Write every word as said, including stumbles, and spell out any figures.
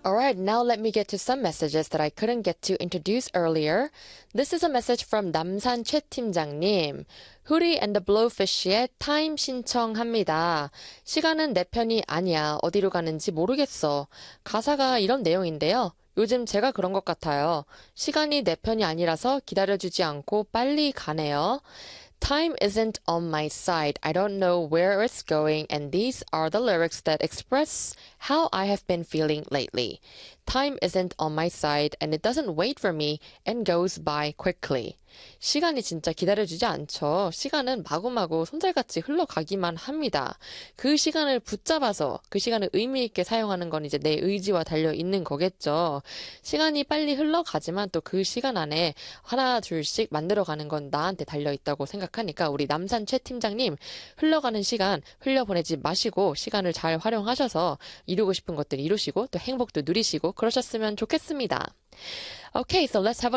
Alright, now let me get to some messages that I couldn't get to introduce earlier. This is a message from 남산 최 팀장님. Hootie and the Blowfish의 타임 신청합니다. 시간은 내 편이 아니야. 어디로 가는지 모르겠어. 가사가 이런 내용인데요. 요즘 제가 그런 것 같아요. 시간이 내 편이 아니라서 기다려주지 않고 빨리 가네요. Time isn't on my side. I don't know where it's going, and these are the lyrics that express how I have been feeling lately. Time isn't on my side, and it doesn't wait for me and goes by quickly. 시간이 진짜 기다려주지 않죠. 시간은 마구마구 손살같이 흘러가기만 합니다. 그 시간을 붙잡아서 그 시간을 의미 있게 사용하는 건 이제 내 의지와 달려 있는 거겠죠. 시간이 빨리 흘러가지만 또 그 시간 안에 하나 둘씩 만들어가는 건 나한테 달려 있다고 생각하니까 우리 남산 최 팀장님 흘러가는 시간 흘려보내지 마시고 시간을 잘 활용하셔서 이루고 싶은 것들 이루시고 또 행복도 누리시고 그러셨으면 좋겠습니다. Okay, so let's have a